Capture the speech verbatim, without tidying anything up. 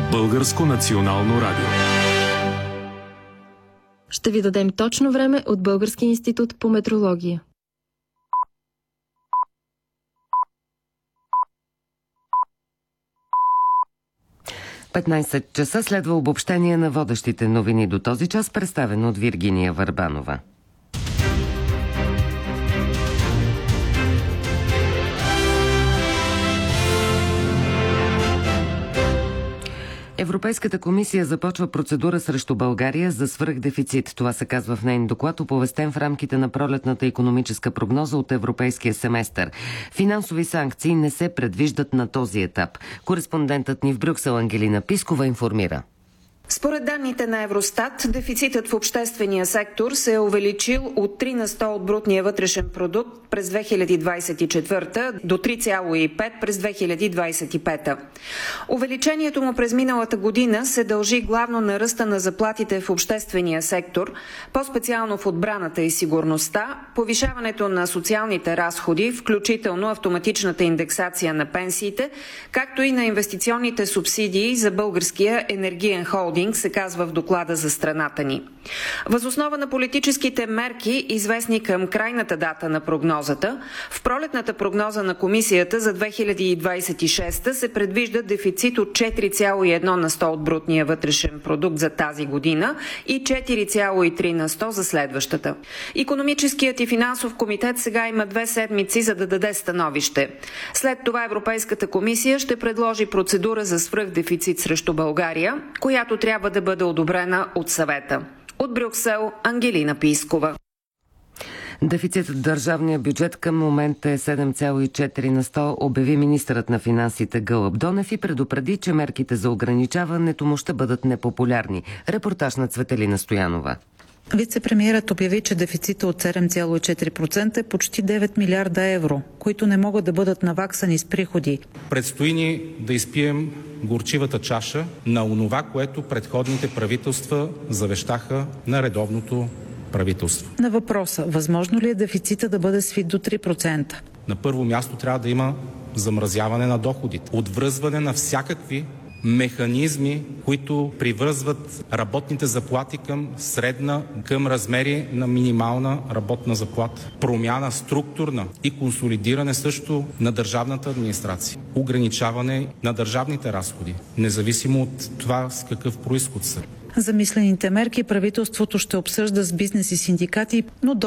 Българско национално радио. Ще ви дадем точно време от Българския институт по метрология. петнайсет часа следва обобщение на водещите новини до този час, представено от Виргиния Върбанова. Европейската комисия започва процедура срещу България за свръхдефицит. Това се казва в нейн доклад, оповестен в рамките на пролетната икономическа прогноза от Европейския семестър. Финансови санкции не се предвиждат на този етап. Кореспондентът ни в Брюксел Ангелина Пискова информира. Според данните на Евростат, дефицитът в обществения сектор се е увеличил от три на сто от брутния вътрешен продукт през две хиляди двадесет и четвърта до три цяло и пет през две хиляди двадесет и пета. Увеличението му през миналата година се дължи главно на ръста на заплатите в обществения сектор, по-специално в отбраната и сигурността, повишаването на социалните разходи, включително автоматичната индексация на пенсиите, както и на инвестиционните субсидии за българския енергиен холдинг, се казва в доклада за страната ни. Въз основа на политическите мерки, известни към крайната дата на прогнозата, в пролетната прогноза на комисията за две хиляди двадесет и шеста се предвижда дефицит от четири цяло и едно на сто от брутния вътрешен продукт за тази година и четири цяло и три на сто за следващата. Икономическият и финансов комитет сега има две седмици за да даде становище. След това Европейската комисия ще предложи процедура за свръхдефицит срещу България, която трябва да бъде одобрена от съвета. От Брюксел, Ангелина Пискова. Дефицитът в държавния бюджет към момента е седем цяло и четири на сто, обяви министърът на финансите Гълъб Донев и предупреди, че мерките за ограничаването му ще бъдат непопулярни. Репортаж на Цветелина Стоянова. Вице-премиерът обяви, че дефицита от седем цяло и четири процента е почти девет милиарда евро, които не могат да бъдат наваксани с приходи. Предстои ни да изпием горчивата чаша на онова, което предходните правителства завещаха на редовното правителство. На въпроса, възможно ли е дефицита да бъде свит до три процента? На първо място трябва да има замразяване на доходите, отвръзване на всякакви механизми, които привързват работните заплати към средна, към размери на минимална работна заплата. Промяна структурна и консолидиране също на държавната администрация. Ограничаване на държавните разходи, независимо от това с какъв произход са. Замислените мерки правителството ще обсъжда с бизнес и синдикати, но до